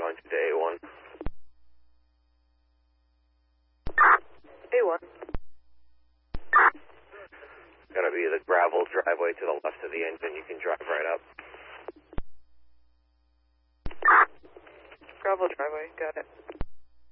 onto A1. A1. Gonna be the gravel driveway to the left of the engine. You can drive right up. Gravel driveway, got it.